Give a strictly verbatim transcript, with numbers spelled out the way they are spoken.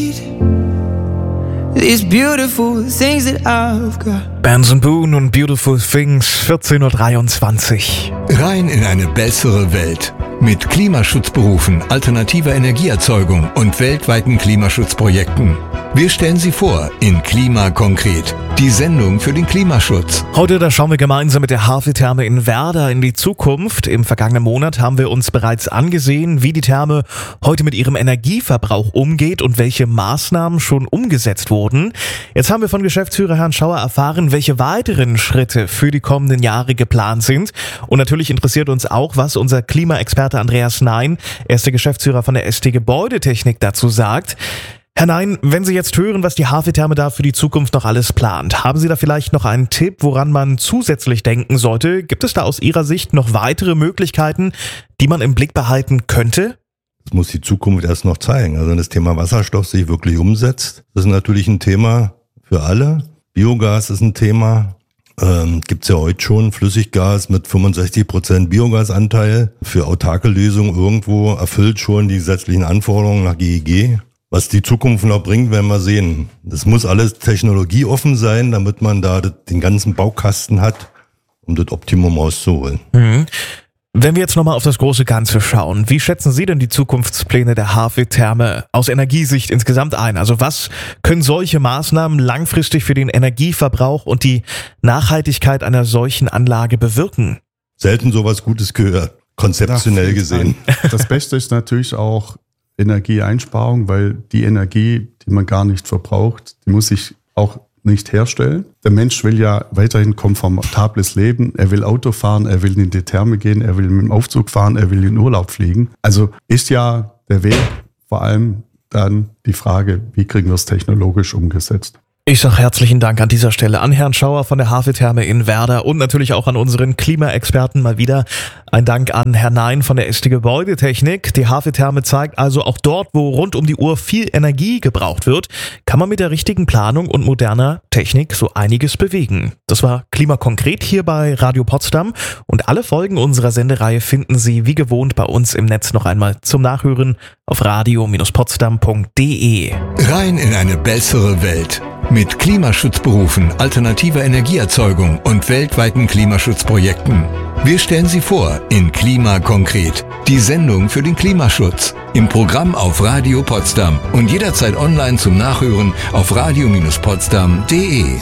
These beautiful things that I've got. Benson Boone und Beautiful Things, vierzehn Uhr dreiundzwanzig. Rein in eine bessere Welt. Mit Klimaschutzberufen, alternativer Energieerzeugung und weltweiten Klimaschutzprojekten. Wir stellen Sie vor in Klima konkret, die Sendung für den Klimaschutz. Heute, da schauen wir gemeinsam mit der Havel-Therme in Werder in die Zukunft. Im vergangenen Monat haben wir uns bereits angesehen, wie die Therme heute mit ihrem Energieverbrauch umgeht und welche Maßnahmen schon umgesetzt wurden. Jetzt haben wir von Geschäftsführer Herrn Schauer erfahren, welche weiteren Schritte für die kommenden Jahre geplant sind. Und natürlich interessiert uns auch, was unser Klimaexperte Andreas Nein, er ist der Geschäftsführer von der S T Gebäudetechnik, dazu sagt. Herr Nein, wenn Sie jetzt hören, was die Havel-Therme da für die Zukunft noch alles plant, haben Sie da vielleicht noch einen Tipp, woran man zusätzlich denken sollte? Gibt es da aus Ihrer Sicht noch weitere Möglichkeiten, die man im Blick behalten könnte? Das muss die Zukunft erst noch zeigen. Also wenn das Thema Wasserstoff sich wirklich umsetzt, das ist natürlich ein Thema für alle. Biogas ist ein Thema. Ähm, gibt's ja heute schon Flüssiggas mit fünfundsechzig Prozent Biogasanteil für autarke Lösungen irgendwo erfüllt schon die gesetzlichen Anforderungen nach G E G. Was die Zukunft noch bringt, werden wir sehen. Das muss alles technologieoffen sein, damit man da den ganzen Baukasten hat, um das Optimum rauszuholen. Mhm. Wenn wir jetzt nochmal auf das große Ganze schauen, wie schätzen Sie denn die Zukunftspläne der Havel-Therme aus Energiesicht insgesamt ein? Also was können solche Maßnahmen langfristig für den Energieverbrauch und die Nachhaltigkeit einer solchen Anlage bewirken? Selten sowas Gutes gehört, konzeptionell gesehen. Das Beste ist natürlich auch Energieeinsparung, weil die Energie, die man gar nicht verbraucht, die muss ich auch nicht herstellen. Der Mensch will ja weiterhin komfortables Leben. Er will Auto fahren, er will in die Therme gehen, er will mit dem Aufzug fahren, er will in den Urlaub fliegen. Also ist ja der Weg vor allem dann die Frage, wie kriegen wir es technologisch umgesetzt? Ich sage herzlichen Dank an dieser Stelle an Herrn Schauer von der Havel-Therme in Werder und natürlich auch an unseren Klimaexperten mal wieder. Ein Dank an Herrn Nein von der S T Gebäudetechnik. Die Havel-Therme zeigt also, auch dort, wo rund um die Uhr viel Energie gebraucht wird, kann man mit der richtigen Planung und moderner Technik so einiges bewegen. Das war Klima konkret hier bei Radio Potsdam und alle Folgen unserer Sendereihe finden Sie wie gewohnt bei uns im Netz noch einmal zum Nachhören auf radio Bindestrich potsdam Punkt de. Rein in eine bessere Welt. Mit Klimaschutzberufen, alternativer Energieerzeugung und weltweiten Klimaschutzprojekten. Wir stellen Sie vor in Klima konkret, die Sendung für den Klimaschutz. Im Programm auf Radio Potsdam und jederzeit online zum Nachhören auf radio Bindestrich potsdam Punkt de.